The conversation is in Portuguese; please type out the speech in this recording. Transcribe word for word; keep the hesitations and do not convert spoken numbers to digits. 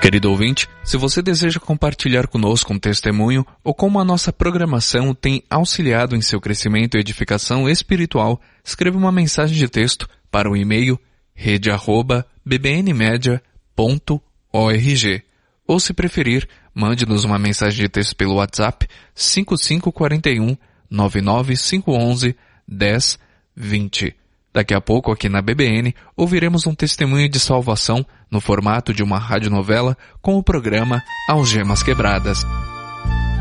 Querido ouvinte, se você deseja compartilhar conosco um testemunho ou como a nossa programação tem auxiliado em seu crescimento e edificação espiritual, escreva uma mensagem de texto para o e-mail rede arroba b b n media ponto org. Ou, se preferir, mande-nos uma mensagem de texto pelo WhatsApp cinco cinco quatro um, nove nove cinco um um, um zero dois zero. Daqui a pouco, aqui na B B N, ouviremos um testemunho de salvação no formato de uma radionovela com o programa Algemas Quebradas.